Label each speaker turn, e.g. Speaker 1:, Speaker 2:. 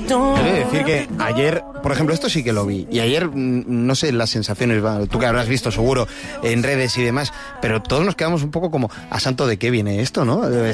Speaker 1: Quiero decir que ayer, por ejemplo, esto sí que lo vi, y ayer, no sé las sensaciones, tú que habrás visto seguro en redes y demás, pero todos nos quedamos un poco como, ¿a santo de qué viene esto, no?